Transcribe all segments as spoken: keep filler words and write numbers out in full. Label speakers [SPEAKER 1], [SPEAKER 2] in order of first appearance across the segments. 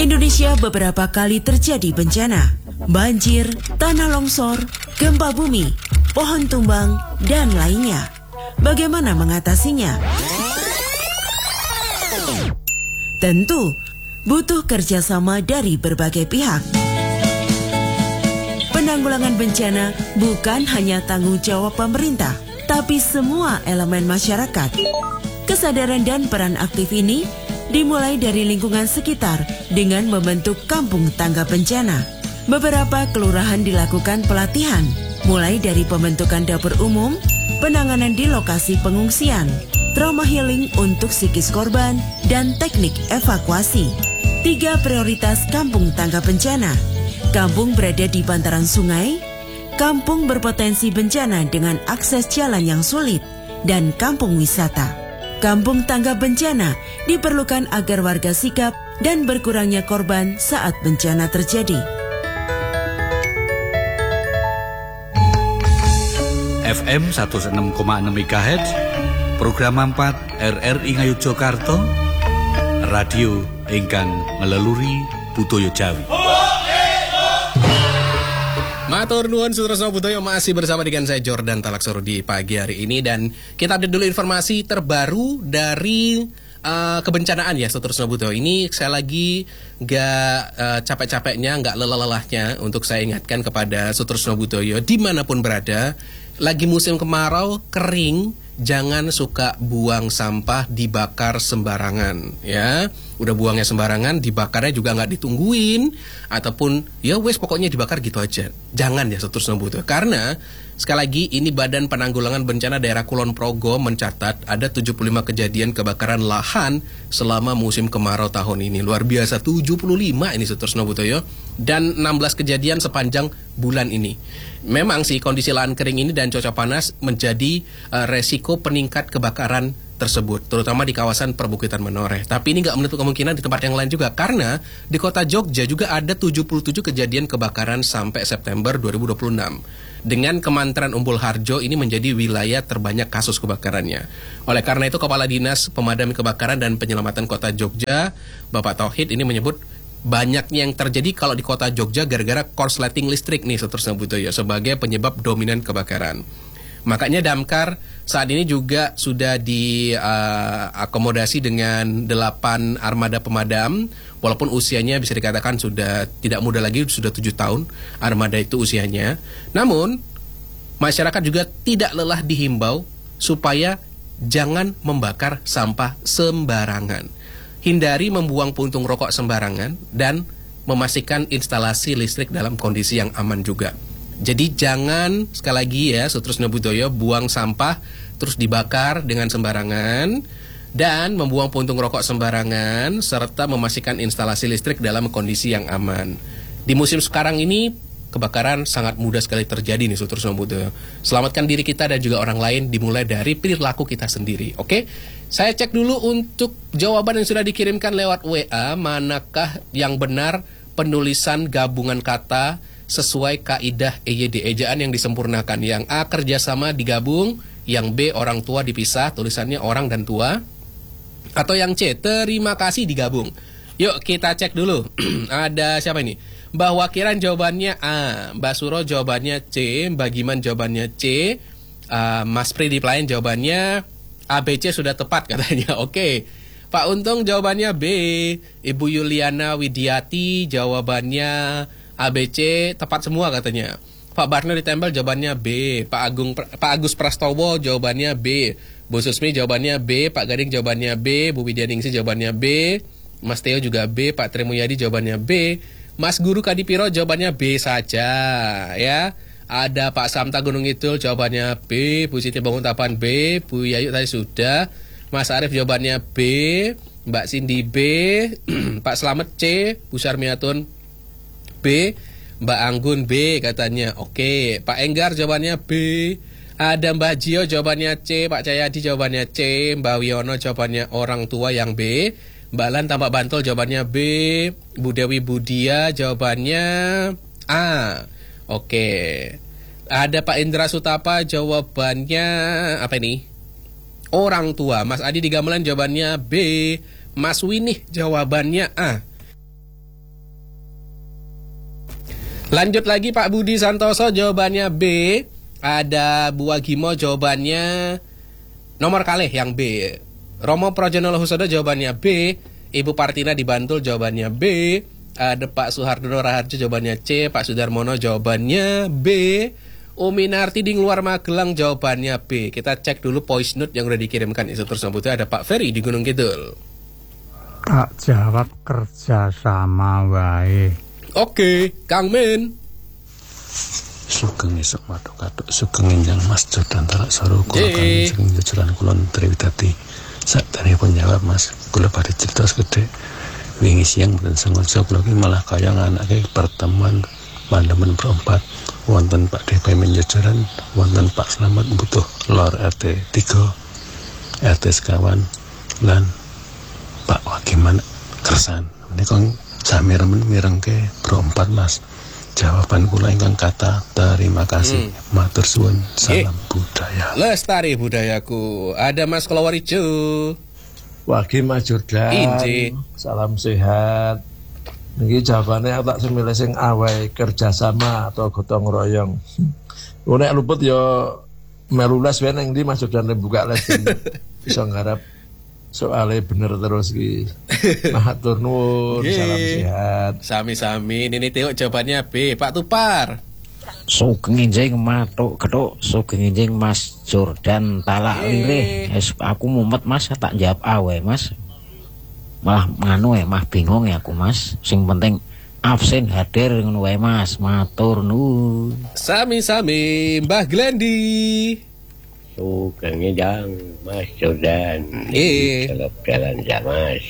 [SPEAKER 1] Indonesia beberapa kali terjadi bencana, banjir, tanah longsor, gempa bumi, pohon tumbang, dan lainnya. Bagaimana mengatasinya? Tentu butuh kerjasama dari berbagai pihak. Penanggulangan bencana bukan hanya tanggung jawab pemerintah, tapi semua elemen masyarakat. Kesadaran dan peran aktif ini dimulai dari lingkungan sekitar dengan membentuk kampung tangga bencana. Beberapa kelurahan dilakukan pelatihan, mulai dari pembentukan dapur umum, penanganan di lokasi pengungsian, trauma healing untuk psikis korban, dan teknik evakuasi. Tiga prioritas kampung tangga bencana. Kampung berada di bantaran sungai, kampung berpotensi bencana dengan akses jalan yang sulit, dan kampung wisata. Kampung tangga bencana diperlukan agar warga sigap dan berkurangnya korban saat bencana terjadi.
[SPEAKER 2] F M seratus enam koma enam MHz, program empat R R I Ngayogyakarta, radio ingkang ngeleluri budaya Jawi.
[SPEAKER 3] Matur nuwun Sutresno Budaya, masih bersama dengan saya Jordan Talaksoro di pagi hari ini, dan kita update dulu informasi terbaru dari uh, kebencanaan ya Sutresno Budaya. Ini saya lagi gak uh, capek-capeknya, gak lelah-lelahnya untuk saya ingatkan kepada Sutresno Budaya dimanapun berada, lagi musim kemarau, kering, jangan suka buang sampah dibakar sembarangan ya. Udah buangnya sembarangan, dibakarnya juga nggak ditungguin, ataupun ya wes pokoknya dibakar gitu aja. Jangan ya Sutresno Budaya. Karena sekali lagi ini Badan Penanggulangan Bencana Daerah Kulon Progo mencatat ada tujuh puluh lima kejadian kebakaran lahan selama musim kemarau tahun ini. Luar biasa, tujuh puluh lima ini Sutresno Budaya, dan enam belas kejadian sepanjang bulan ini. Memang sih kondisi lahan kering ini dan cuaca panas menjadi uh, resiko peningkat kebakaran tersebut, terutama di kawasan perbukitan Menoreh. Tapi ini nggak menutup kemungkinan di tempat yang lain juga, karena di kota Jogja juga ada tujuh puluh tujuh kejadian kebakaran sampai September dua ribu dua puluh enam. Dengan Kemanteran Umbul Harjo ini menjadi wilayah terbanyak kasus kebakarannya. Oleh karena itu, Kepala Dinas Pemadam Kebakaran dan Penyelamatan Kota Jogja, Bapak Tauhid, ini menyebut banyaknya yang terjadi kalau di kota Jogja gara-gara korsleting listrik nih Sutresno Budaya sebagai penyebab dominan kebakaran. Makanya Damkar saat ini juga sudah diakomodasi uh, dengan delapan armada pemadam, walaupun usianya bisa dikatakan sudah tidak muda lagi, sudah tujuh tahun armada itu usianya. Namun masyarakat juga tidak lelah dihimbau supaya jangan membakar sampah sembarangan. Hindari membuang puntung rokok sembarangan dan memastikan instalasi listrik dalam kondisi yang aman juga. Jadi jangan, sekali lagi ya Sutresno Budaya, buang sampah terus dibakar dengan sembarangan, dan membuang puntung rokok sembarangan, serta memastikan instalasi listrik dalam kondisi yang aman. Di musim sekarang ini kebakaran sangat mudah sekali terjadi nih Sutresno Budaya. Selamatkan diri kita dan juga orang lain dimulai dari perilaku kita sendiri. Oke, saya cek dulu untuk jawaban yang sudah dikirimkan lewat W A. Manakah yang benar penulisan gabungan kata sesuai kaidah E Y D, ejaan yang disempurnakan? Yang A, kerjasama digabung. Yang B, orang tua dipisah, tulisannya orang dan tua. Atau yang C, terima kasih digabung. Yuk kita cek dulu. Ada siapa ini? Mbak Wakiran jawabannya A, Mbak Suro jawabannya C, Mbak Giman jawabannya C, uh, Mas Pri di Pelayan jawabannya A, B, C sudah tepat katanya. Oke, Pak Untung jawabannya B, Ibu Yuliana Widiati jawabannya A, B, C tepat semua katanya. Pak Barno di Tembel jawabannya B, Pak Agung Pak Agus Prastowo jawabannya B, Bu Susmi jawabannya B, Pak Gading jawabannya B, Bu Widyaningsih jawabannya B, Mas Teo juga B, Pak Tremuyadi jawabannya B, Mas Guru Kadipiro jawabannya B saja ya. Ada Pak Samta Gunung Kidul jawabannya B, Bu Siti Banguntapan B, Bu Yayu tadi sudah, Mas Arief jawabannya B, Mbak Cindy B, Pak Slamet C, Bu Sarmiatun B, Mbak Anggun B katanya. Oke, Pak Enggar jawabannya B. Ada Mbak Jio jawabannya C, Pak Cahyadi jawabannya C, Mbak Wiono jawabannya orang tua yang B, Mbak Lan Tambak Bantul jawabannya B, Bu Dewi Budia jawabannya A. Oke. Ada Pak Indra Sutapa jawabannya apa ini? Orang tua. Mas Adi di Gamelan jawabannya B. Mas Winih jawabannya A. Lanjut lagi Pak Budi Santoso, jawabannya B. Ada Bu Agimo, jawabannya nomor kalih yang B. Romo Projono Husodo, jawabannya B. Ibu Partina di Bantul, jawabannya B. Ada Pak Suhardono Raharjo, jawabannya C. Pak Sudarmono, jawabannya B. Umi Narti di Luar Magelang, jawabannya B. Kita cek dulu voice note yang udah dikirimkan isu tersebut. Ada Pak Ferry di Gunung Kidul.
[SPEAKER 4] Tak jawab kerja sama wae.
[SPEAKER 3] Oke, Kang Men.
[SPEAKER 5] Sugeng esuk matuk-katuk sugeng enjang Mas Jordan talak soro kula kang sing jajaran kulon Triwidati. Sakdanipun jawab Mas, kula badhe cerita segede. Wingi siang mboten sengaja kula ki malah kaya nganake pertemuan pandemen berempat. Wonten Pak D P menjajaran, wonten Pak Slamet butuh lor R T tiga, R T sekawan lan Pak Wakiman Kersan. Menika sami remen mirengke berempat Mas. Jawaban kula ingkang kata terima kasih. Hmm. Matur suwun, salam eh. budaya.
[SPEAKER 3] Lestari budayaku. Ada Mas Kolowarijo.
[SPEAKER 6] Wagi Mas Jordan.
[SPEAKER 3] Inji.
[SPEAKER 6] Salam sehat. Niki jawabannya tak semile sing awai kerjasama atau gotong royong. Nek luput ya melu les wae ning ndi Mas Jordan buka les bisa ngarep soalnya bener terus ki. Matur nuwun, salam sehat.
[SPEAKER 3] Sami-sami. Nini Teo jawabannya B. Pak Tupar.
[SPEAKER 7] Sugeng enjing matuk ketuk, sugeng enjing Mas Jordan talak lirih. Aku mumet Mas, tak jawab awe Mas. Malah nganu ya, mah bingung ya aku Mas. Sing penting absen hadir ngono wae Mas. Matur nuwun.
[SPEAKER 3] Sami-sami Mbah Glendi.
[SPEAKER 8] Sugeng enjang Mas Jordan.
[SPEAKER 3] Eh.
[SPEAKER 8] Kalau jalan Mas.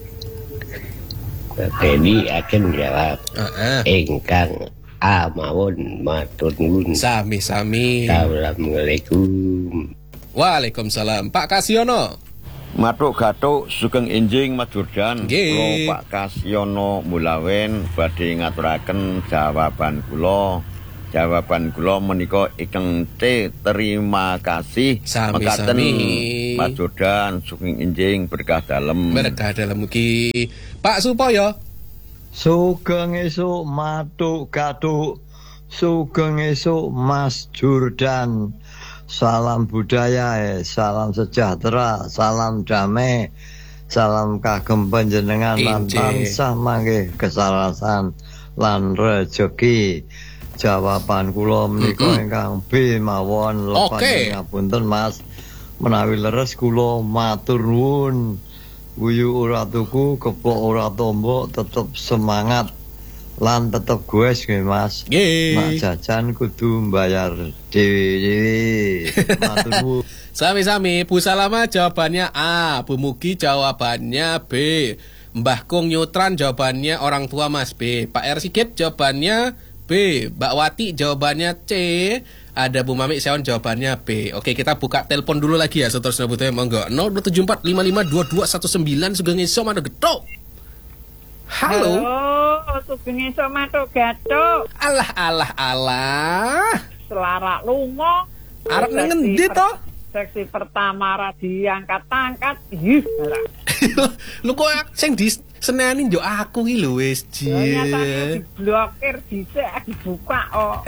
[SPEAKER 8] Tadi akan jawab.
[SPEAKER 3] Uh-uh.
[SPEAKER 8] Engkang A mawon matur nuwun.
[SPEAKER 3] Sami-sami.
[SPEAKER 8] Assalamualaikum.
[SPEAKER 3] Waalaikumsalam. Pak Kasiono.
[SPEAKER 9] Matuk gatuk sugeng enjing Mas Jordan.
[SPEAKER 3] Nggih.
[SPEAKER 9] Pak Kasiono Mulawen badhe ngaturaken jawaban kula. Jawaban kula menika ingkang C. Terima kasih.
[SPEAKER 3] Sami-sami.
[SPEAKER 9] Mas Jordan sugeng enjing berkah dalem.
[SPEAKER 3] Berkah dalem mugi. Pak Supoyo.
[SPEAKER 6] Sugeng esuk matuk gatuk. Sugeng esuk Mas Jordan. Salam budaya, eh. Salam sejahtera, salam damai, salam kagem panjenengan lan tansah mangke kesarasan lan rejeki. Jawaban kula menika ingkang B mawon. Lepas ngapunten Mas, menawi leres kula matur nuwun. Guyu ora tuku, kepok ora tombok, tetep semangat lan tetep goes nggih Mas. Mak jajan kudu mbayar dhewe-dhewe. Matur nuwun.
[SPEAKER 3] Sami-sami. Bu Salama jawabannya A, Bu Mugi jawabannya B, Mbah Kung Nyutran jawabannya orang tua Mas B, Pak R Sigit jawabannya B, Mbak Wati jawabannya C, ada Bu Mami Seon jawabannya B. Oke, kita buka telepon dulu lagi ya seterusnya butuhnya monggo. nol dua tujuh empat lima lima dua dua satu sembilan sugeng iso mana getok. Halo.
[SPEAKER 10] Halo, sugeng iso matuk gatuk.
[SPEAKER 3] Alah alah alah.
[SPEAKER 10] Selarak lunga.
[SPEAKER 3] Arep nang ngendi to?
[SPEAKER 10] Seksi pertama ra diangkat-angkat. Ih, alah.
[SPEAKER 3] Lu kok sing diseneni yo aku ki lho wis, Ji.
[SPEAKER 10] Ya nyatane diblokir dhisik dibuka kok.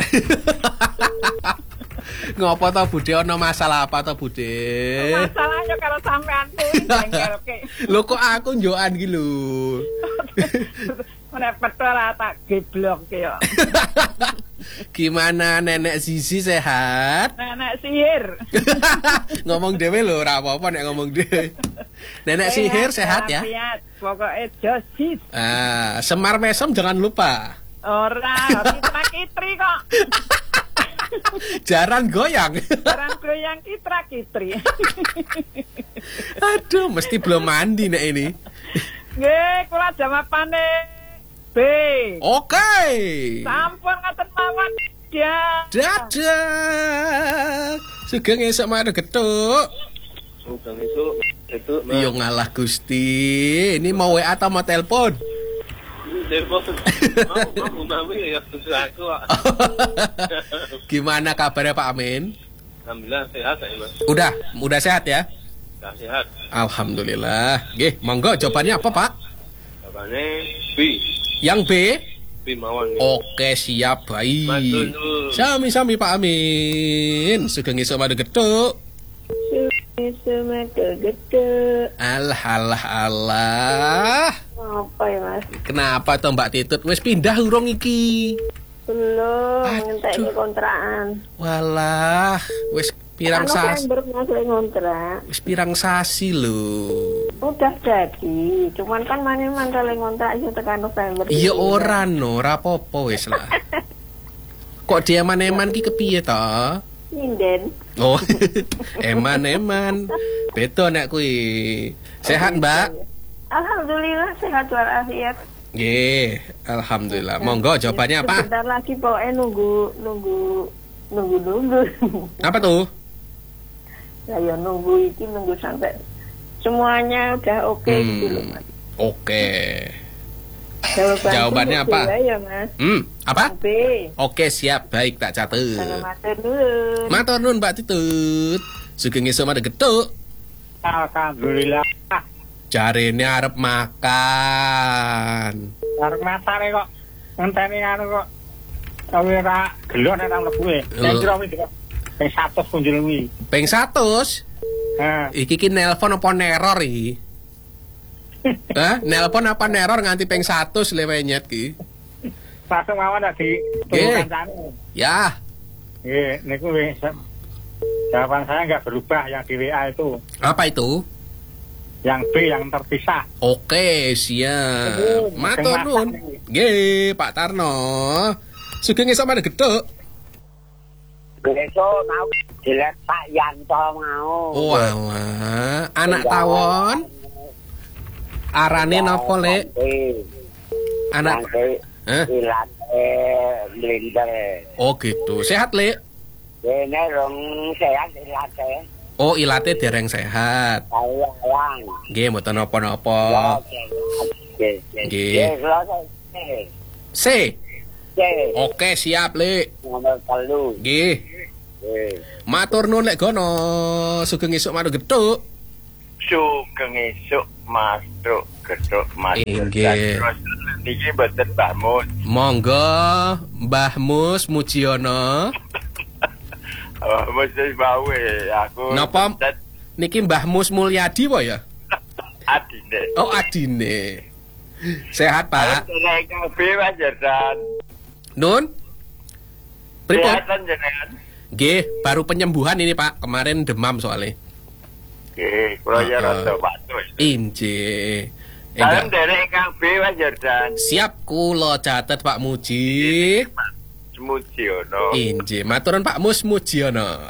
[SPEAKER 3] Ngopo to Bude, ana masalah apa to Bude?
[SPEAKER 10] Masalahnya karo sampean kuwi jengkelke.
[SPEAKER 3] Lho kok aku njokan ki lho.
[SPEAKER 10] Repot ora tak geblok ya.
[SPEAKER 3] Gimana Nenek Sisi sehat?
[SPEAKER 10] Nenek sihir.
[SPEAKER 3] Ngomong dhewe lho, ora apa-apa nek ngomong dhewe. Nenek sihir sehat ya?
[SPEAKER 10] Sehat, pokoknya josis.
[SPEAKER 3] Ah, Semar Mesem jangan lupa.
[SPEAKER 10] Ora, Kitra Kitri kok.
[SPEAKER 3] Jaran goyang.
[SPEAKER 10] Jaran goyang Kitra Kitri.
[SPEAKER 3] Aduh, mesti belum mandi nek ini.
[SPEAKER 10] Nggih, kula jawabane B.
[SPEAKER 3] Oke.
[SPEAKER 10] Sampun ngaten mawon. Ya.
[SPEAKER 3] Dadah. Sugeng esuk mare getuk.
[SPEAKER 8] Sugeng esuk getuk.
[SPEAKER 3] Yo ngalah Gusti. Ini mau W A atau mau telepon?
[SPEAKER 8] Telepon. Mau mami ya aku.
[SPEAKER 3] Gimana kabarnya Pak Amin?
[SPEAKER 8] Alhamdulillah sehat ya, Mas.
[SPEAKER 3] Udah, udah sehat ya?
[SPEAKER 8] Sudah sehat.
[SPEAKER 3] Alhamdulillah. Nggih, monggo jawabannya apa, Pak?
[SPEAKER 8] Jawabannya B.
[SPEAKER 3] Yang B?
[SPEAKER 11] mawon.
[SPEAKER 3] Oke, siap, baik.
[SPEAKER 11] Matur nuwun.
[SPEAKER 3] Sami-sami Pak Amin. Sugeng esuk madu gethuk.
[SPEAKER 12] Esuk madu gethuk.
[SPEAKER 3] Alah alah alah.
[SPEAKER 12] Apa ya, Mas?
[SPEAKER 3] Kenapa toh Mbak Titut wis pindah urung iki?
[SPEAKER 12] Belum, ngentekne kontrakan.
[SPEAKER 3] Walah, wis pirang sasi.
[SPEAKER 12] ngontrak.
[SPEAKER 3] Wis pirang sasi lho.
[SPEAKER 12] Udah jadi, cuman kan maneman kalau ngontrak iso tekan November.
[SPEAKER 3] Iya ora no, ora apa-apa wis lah. Kok dia eman-eman ki kepiye to?
[SPEAKER 12] Nyinden.
[SPEAKER 3] Oh, eman-eman. Beto nek kuwi. Sehat, Mbak?
[SPEAKER 12] Alhamdulillah sehat walafiat.
[SPEAKER 3] Nggih, alhamdulillah. Monggo jawabannya apa?
[SPEAKER 12] Sebentar lagi pokoknya nunggu nunggu nunggu nunggu.
[SPEAKER 3] Apa tuh?
[SPEAKER 12] Ya ya nunggu iki nunggu sampai semuanya udah oke okay, hmm, gitu loh, Mas.
[SPEAKER 3] Oke. Okay.
[SPEAKER 12] Jawaban
[SPEAKER 3] Jawabannya apa?
[SPEAKER 12] Ya, Mas.
[SPEAKER 3] Hmm, apa?
[SPEAKER 12] B.
[SPEAKER 3] Oke, siap. Baik, tak catet.
[SPEAKER 12] Matur nuwun.
[SPEAKER 3] Matur nuwun, Mbak Titut. Sugeng esuk madu gethuk.
[SPEAKER 13] Alhamdulillah.
[SPEAKER 3] Jarene arep makan.
[SPEAKER 13] Arep masak kok. Ngenteni anu kok. Ora gelo nek nang mlebu e. Nek kira wis ping seratus punjul kuwi.
[SPEAKER 3] Ping seratus? Heeh. Iki ki nelpon apa neror iki? Hah? Nelpon apa neror nganti ping seratus lewe nyet ki?
[SPEAKER 13] Langsung mawon dak di kancane.
[SPEAKER 3] Ya.
[SPEAKER 13] Nggih, niku wis jawaban saya enggak berubah yang di W A itu.
[SPEAKER 3] Apa itu?
[SPEAKER 13] Yang B yang terpisah.
[SPEAKER 3] Oke, siap. Matur nuwun. Nggih, Pak Tarno. Sugeng esuk madu gethuk.
[SPEAKER 14] Besok mau jelek Pak Yanto mau.
[SPEAKER 3] Wah, wah. Anak tawon. Arane napa, Lek? Anak Hah?
[SPEAKER 14] Ilate blinder.
[SPEAKER 3] Oh, gitu. Sehat, Lek?
[SPEAKER 14] Dene rong sehat ilate.
[SPEAKER 3] Oh, ilate dereng sehat.
[SPEAKER 14] Sayang.
[SPEAKER 3] Nggih, mboten napa-napa. Nggih. C. Oke, siap, Lek.
[SPEAKER 14] Nomor telu.
[SPEAKER 3] Nggih. Matur nuwun Lek Gono. Sugeng esuk madu gethuk.
[SPEAKER 9] Sugeng esuk madu gethuk madu.
[SPEAKER 3] Nggih.
[SPEAKER 9] Niki mboten Mbah Mus.
[SPEAKER 3] Monggo Mbah Mus Mujiono.
[SPEAKER 9] Oh, mesti bawe aku.
[SPEAKER 3] Napa? Niki Mbah Mus Mulyadi wae ya?
[SPEAKER 9] Adine.
[SPEAKER 3] Oh, adine. Sehat, Pak.
[SPEAKER 9] Nek kabeh Mas Jordan.
[SPEAKER 3] Nun? Pripun?
[SPEAKER 9] Sehatan jenengan.
[SPEAKER 3] Nggih, baru penyembuhan ini, Pak. Kemarin demam soalnya.
[SPEAKER 9] Nggih, kula ya rada batuk.
[SPEAKER 3] Injih.
[SPEAKER 9] Salam derek kabeh Mas Jordan.
[SPEAKER 3] Siap kula catet Pak Muji.
[SPEAKER 9] Mujiono.
[SPEAKER 3] Injih, maturan Pak Mus Mujiono.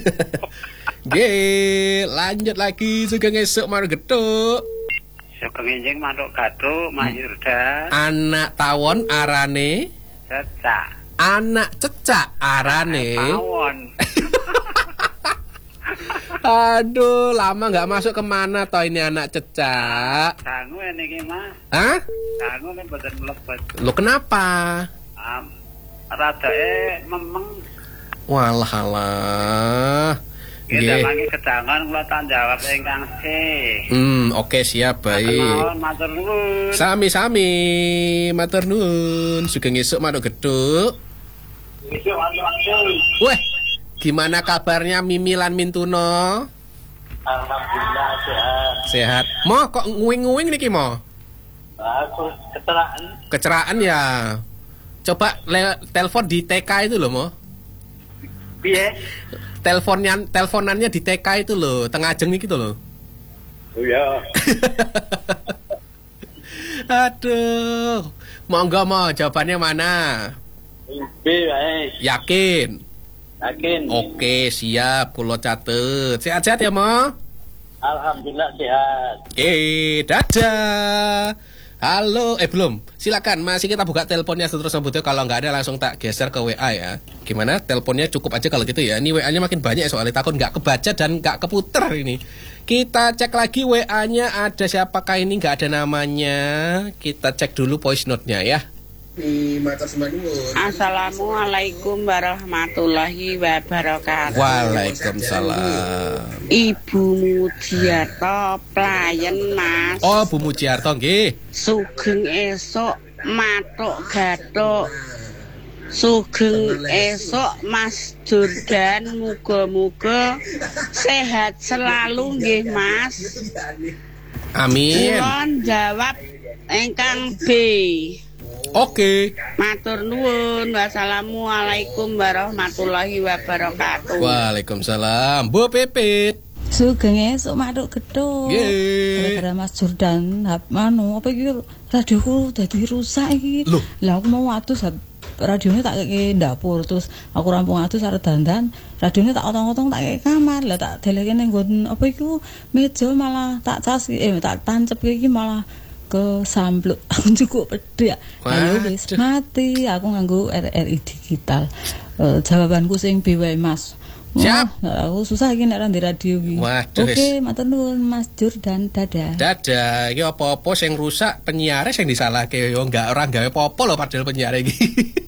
[SPEAKER 3] Nggih, lanjut lagi sugeng esuk madu gethuk.
[SPEAKER 15] Sugeng enjing manuk gathuk Mas Jordan.
[SPEAKER 3] Anak tawon arane
[SPEAKER 15] cecak.
[SPEAKER 3] Anak cecak arane
[SPEAKER 15] tawon.
[SPEAKER 3] Aduh, lama nggak masuk kemana toh ini anak cecak.
[SPEAKER 15] Dangu niki Mas.
[SPEAKER 3] Hah?
[SPEAKER 15] Dangu nek mboten mlebet.
[SPEAKER 3] Lo kenapa?
[SPEAKER 15] Um, Radake memeng.
[SPEAKER 3] Walah alah.
[SPEAKER 15] Nggih. Nggih kedangan kula tak jawab ingkang C.
[SPEAKER 3] Hmm, oke okay, siap baik.
[SPEAKER 15] Matur nuwun.
[SPEAKER 3] Sami-sami, matur nuwun. Sugeng esuk madu gethuk.
[SPEAKER 15] Esuk madu.
[SPEAKER 3] Weh, gimana kabarnya Mimi lan Mintuno?
[SPEAKER 15] Alhamdulillah sehat.
[SPEAKER 3] Sehat. Mo kok nguing-nguing niki mo?
[SPEAKER 15] Aku keceraan.
[SPEAKER 3] Keceraan ya. Coba telepon di T K itu loh, Mo.
[SPEAKER 15] Piye?
[SPEAKER 3] Teleponnya teleponannya di T K itu loh, tengah jeng gitu loh.
[SPEAKER 15] Oh ya.
[SPEAKER 3] Aduh. Monggo Mo, jawabannya mana?
[SPEAKER 15] B wae.
[SPEAKER 3] Yakin?
[SPEAKER 15] Yakin.
[SPEAKER 3] Oke, siap. Kula catet. Sehat-sehat ya, Mo?
[SPEAKER 15] Alhamdulillah sehat.
[SPEAKER 3] Oke, dadah. Halo, eh belum. Silakan, masih kita buka teleponnya terus sebutnya. Kalau nggak ada langsung tak geser ke W A ya. Gimana? Teleponnya cukup aja kalau gitu ya. Ini W A-nya makin banyak soalnya takut nggak kebaca dan nggak keputer ini. Kita cek lagi W A-nya ada siapakah ini, nggak ada namanya. Kita cek dulu voice note-nya ya.
[SPEAKER 16] Assalamualaikum warahmatullahi wabarakatuh.
[SPEAKER 3] Waalaikumsalam.
[SPEAKER 16] Ibu Mujiarto pelayan Mas.
[SPEAKER 3] Oh, Bu Mujiarto nggih.
[SPEAKER 16] Sugeng esuk matuk gatuk. Sugeng esok Mas Jordan, muga-muga sehat selalu nggih Mas.
[SPEAKER 3] Amin.
[SPEAKER 16] Kulon jawab engkang B.
[SPEAKER 3] Oke.
[SPEAKER 16] Matur nuwun. Wassalamualaikum warahmatullahi wabarakatuh.
[SPEAKER 3] Waalaikumsalam. Bu Pipit.
[SPEAKER 11] Sugeng esuk matuk gedhuk.
[SPEAKER 3] Nggih.
[SPEAKER 11] Gara-gara Mas Jordan hap manu apa iki radioku dadi rusak iki. Lah aku mau atus radionya tak keke dapur, terus aku rampung atus arep dandan, radionya tak otong-otong tak keke kamar. Lah tak deleke ning nggon apa iku meja malah tak cas eh tak tancep iki malah ke sampluk. Aku cukup pedhe. Ayo wis mati aku nganggo R R I digital. Uh, jawabanku sing B wae Mas.
[SPEAKER 3] Siap.
[SPEAKER 11] Nah, aku susah iki nek di radio iki.
[SPEAKER 3] Waduh.
[SPEAKER 11] Oke, matur nuwun Mas Jordan, dadah.
[SPEAKER 3] Dadah, iki apa-apa sing rusak penyiare sing disalahke yo enggak ora gawe apa-apa lho padahal penyiare iki.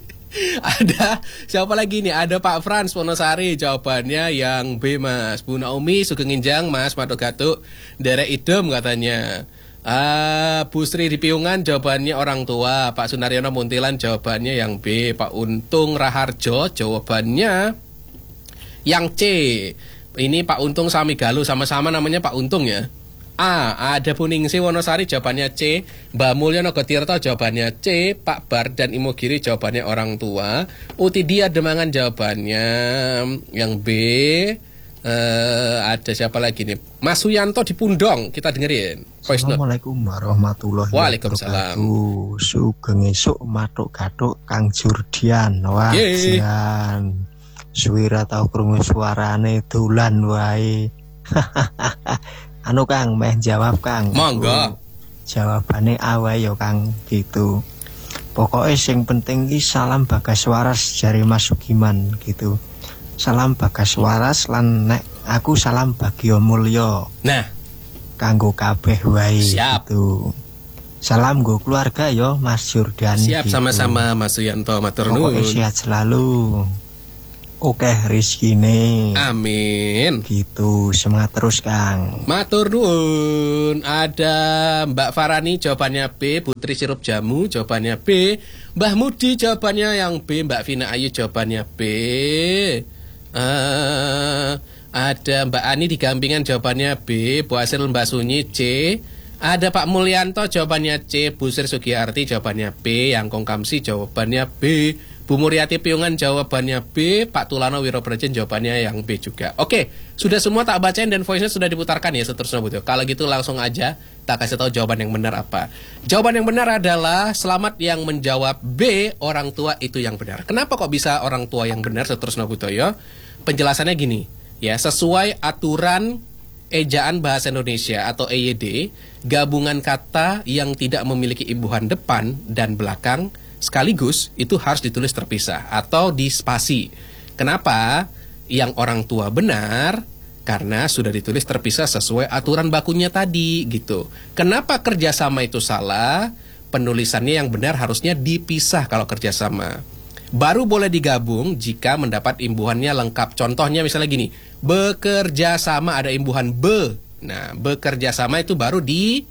[SPEAKER 3] Ada siapa lagi nih? Ada Pak Frans Wonosari, jawabannya yang B Mas. Bu Naomi Sugeng Injang Mas, matuk gatuk derek idem katanya. Ah, Bu Sri di Piungan jawabannya orang tua. Pak Sunaryono Muntilan jawabannya yang B. Pak Untung Raharjo jawabannya yang C. Ini Pak Untung Sami Galuh, sama-sama namanya Pak Untung ya. A. Ada Bu Ningsih Wonosari jawabannya C. Mbak Mulyono Gotirto jawabannya C. Pak Bar dan Imogiri jawabannya orang tua. Utidia Demangan jawabannya yang B. Uh, ada siapa lagi nih? Mas Suyanto di Pundong, kita dengerin.
[SPEAKER 17] Assalamualaikum warahmatullahi
[SPEAKER 3] wabarakatuh.
[SPEAKER 17] Sugeng esuk matuk gatuk Kang Jordian. Wah, jan. Suwira tau krungu suarane dolan wae. Anu Kang, meh jawab Kang.
[SPEAKER 3] Monggo.
[SPEAKER 17] Jawabane A wae ya Kang, gitu. Pokoknya sing penting iki salam Bagas Waras jari Mas Sugiman gitu. Salam Bagas Waras lan nek aku salam Bagio Mulyo.
[SPEAKER 3] Nah,
[SPEAKER 17] kanggo kabeh wae gitu. Salam go keluarga yo Mas Jordan.
[SPEAKER 3] Siap
[SPEAKER 17] gitu.
[SPEAKER 3] Sama-sama Mas Suyanto, matur nuwun.
[SPEAKER 17] Pokoknya sehat selalu. Oke rezekine.
[SPEAKER 3] Amin.
[SPEAKER 17] Gitu, semangat terus Kang.
[SPEAKER 3] Matur nuwun. Ada Mbak Farani jawabannya B, Putri Sirup Jamu jawabannya B, Mbah Mudi jawabannya yang B, Mbak Vina Ayu jawabannya B. Uh, ada Mbak Ani di Gampingan jawabannya B, Bu Hasil Mbak Sunyi C. Ada Pak Mulyanto jawabannya C, Bu Sri Sugiyarti jawabannya B, Yang Kongkamsi jawabannya B, Bu Muriati Piungan jawabannya B, Pak Tulano Wirobrajen jawabannya yang B juga. Oke, sudah semua tak bacain dan voice-nya sudah diputarkan ya seterusnya Bu. Kalau gitu langsung aja tak kasih tahu jawaban yang benar apa. Jawaban yang benar adalah Selamat yang menjawab B, orang tua itu yang benar. Kenapa kok bisa orang tua yang benar seterusnya Bu Toyo? Penjelasannya gini, ya sesuai aturan Ejaan Bahasa Indonesia atau E Y D, gabungan kata yang tidak memiliki imbuhan depan dan belakang sekaligus itu harus ditulis terpisah atau di spasi. Kenapa? Yang orang tua benar karena sudah ditulis terpisah sesuai aturan bakunya tadi gitu. Kenapa kerjasama itu salah? Penulisannya yang benar harusnya dipisah kalau kerjasama. Baru boleh digabung jika mendapat imbuhannya lengkap. Contohnya misalnya gini, bekerja sama ada imbuhan be. Nah, bekerja sama itu baru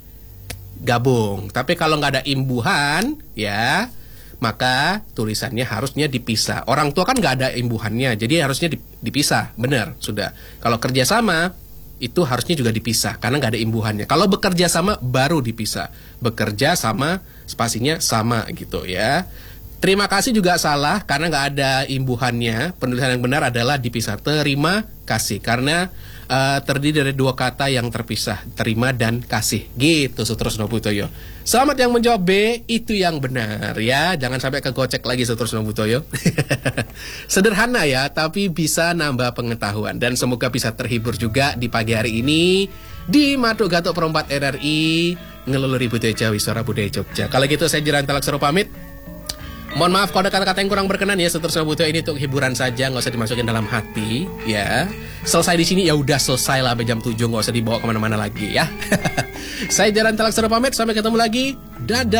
[SPEAKER 3] digabung. Tapi kalau nggak ada imbuhan, ya maka tulisannya harusnya dipisah. Orang tua kan nggak ada imbuhannya, jadi harusnya dipisah. Benar, sudah. Kalau kerjasama itu harusnya juga dipisah karena nggak ada imbuhannya. Kalau bekerja sama baru dipisah. Bekerja sama spasinya sama gitu ya. Terima kasih juga salah karena nggak ada imbuhannya. Penulisan yang benar adalah dipisah. Terima kasih karena uh, terdiri dari dua kata yang terpisah, terima dan kasih. Gitu seterusnya Bu Toyo. Selamat yang menjawab B, itu yang benar ya. Jangan sampai kegocek lagi seterusnya Bu Toyo. Sederhana ya, tapi bisa nambah pengetahuan dan semoga bisa terhibur juga di pagi hari ini di Matuk Gatuk Perempat R R I ngeluluri budaya Jawi Suara Budaya Jogja. Kalau gitu saya Jiran Talaksoro pamit. Mohon maaf kalau ada kata-kata yang kurang berkenan ya. Seterusnya Bu Toyo ini untuk hiburan saja, nggak usah dimasukin dalam hati ya. Selesai di sini ya udah selesai lah sampai jam tujuh, nggak usah dibawa kemana-mana lagi ya. Saya Jaran Talaksoro pamit, sampai ketemu lagi. Dadah.